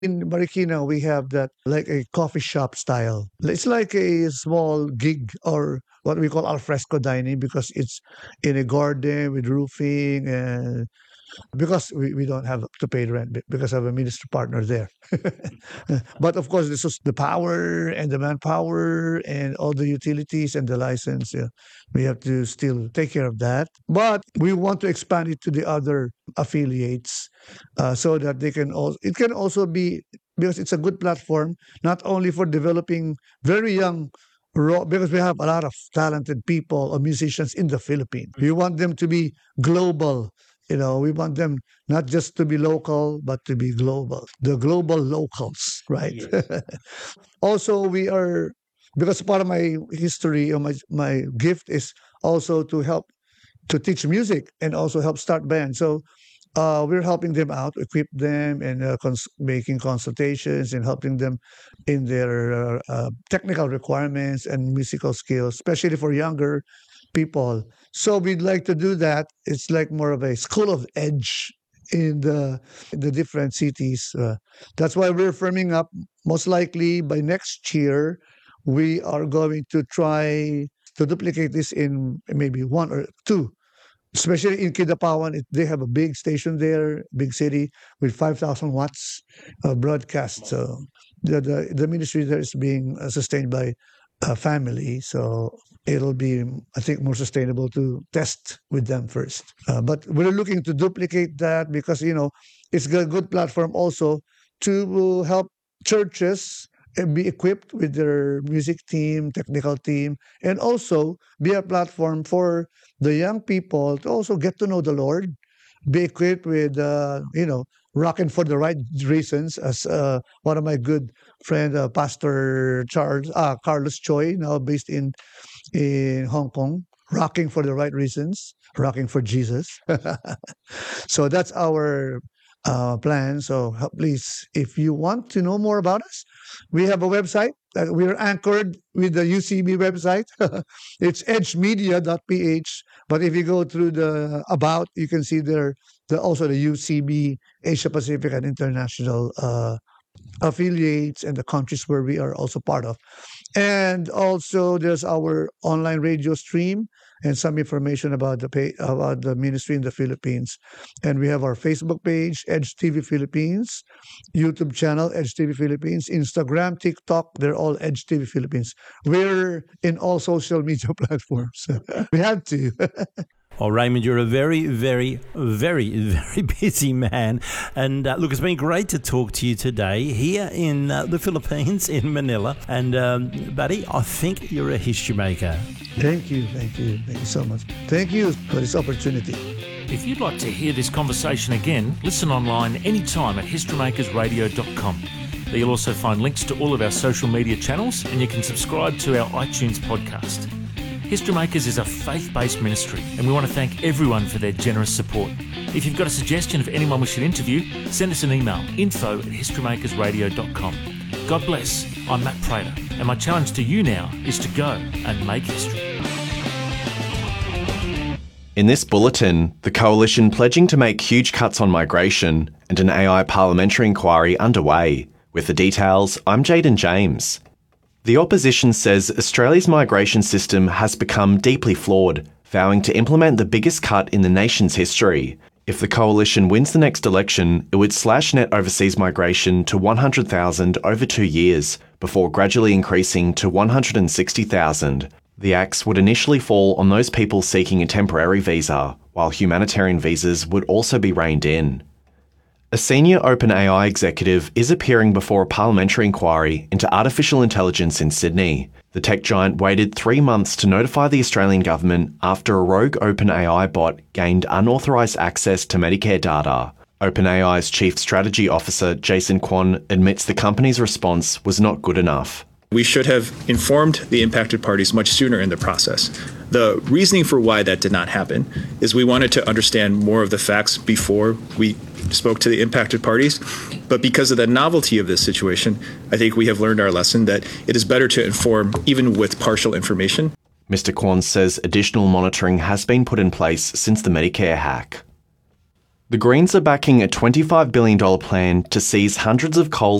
In Marikina, we have that like a coffee shop style. It's like a small gig or what we call al fresco dining because it's in a garden with roofing and because we don't have to pay the rent because I have a ministry partner there. But of course, this is the power and the manpower and all the utilities and the license. Yeah, we have to still take care of that. But we want to expand it to the other affiliates so that they can also, it can also be because it's a good platform, not only for developing very young because we have a lot of talented people or musicians in the Philippines. We want them to be global. We want them not just to be local, but to be global. The global locals, right? Yes. Also, we are, because part of my history or my gift is also to help to teach music and also help start bands. So we're helping them out, equip them, and making consultations and helping them in their technical requirements and musical skills, especially for younger people. So we'd like to do that. It's like more of a school of edge in the different cities. That's why we're firming up. Most likely by next year, we are going to try to duplicate this in maybe one or two, especially in Kidapawan. They have a big station there, big city with 5,000 watts broadcast. So the ministry there is being sustained by a family. So it'll be, I think, more sustainable to test with them first. But we're looking to duplicate that because, it's a good platform also to help churches be equipped with their music team, technical team, and also be a platform for the young people to also get to know the Lord, be equipped with, rocking for the right reasons, as one of my good friend, Pastor Carlos Choi, now based in Hong Kong, rocking for the right reasons, rocking for Jesus. So that's our plan. So please, if you want to know more about us, we have a website. We're anchored with the UCB website. It's edgemedia.ph. But if you go through the about, you can see there also the UCB Asia Pacific and International affiliates and the countries where we are also part of. And also, there's our online radio stream and some information about about the ministry in the Philippines. And we have our Facebook page, Edge TV Philippines, YouTube channel, Edge TV Philippines, Instagram, TikTok, they're all Edge TV Philippines. We're in all social media platforms. We have to. Well, Raymond, you're a very, very, very, very busy man. And look, it's been great to talk to you today here in the Philippines, in Manila. And, buddy, I think you're a history maker. Thank you. Thank you so much. Thank you for this opportunity. If you'd like to hear this conversation again, listen online anytime at historymakersradio.com. There you'll also find links to all of our social media channels, and you can subscribe to our iTunes podcast. History Makers is a faith-based ministry, and we want to thank everyone for their generous support. If you've got a suggestion of anyone we should interview, send us an email, info@historymakersradio.com. God bless. I'm Matt Prater, and my challenge to you now is to go and make history. In this bulletin, the Coalition pledging to make huge cuts on migration and an AI parliamentary inquiry underway. With the details, I'm Jaden James. The opposition says Australia's migration system has become deeply flawed, vowing to implement the biggest cut in the nation's history. If the Coalition wins the next election, it would slash net overseas migration to 100,000 over 2 years, before gradually increasing to 160,000. The axe would initially fall on those people seeking a temporary visa, while humanitarian visas would also be reined in. A senior OpenAI executive is appearing before a parliamentary inquiry into artificial intelligence in Sydney. The tech giant waited 3 months to notify the Australian government after a rogue OpenAI bot gained unauthorised access to Medicare data. OpenAI's chief strategy officer, Jason Kwon, admits the company's response was not good enough. We should have informed the impacted parties much sooner in the process. The reasoning for why that did not happen is we wanted to understand more of the facts before we spoke to the impacted parties. But because of the novelty of this situation, I think we have learned our lesson that it is better to inform even with partial information. Mr. Kwon says additional monitoring has been put in place since the Medicare hack. The Greens are backing a $25 billion plan to seize hundreds of coal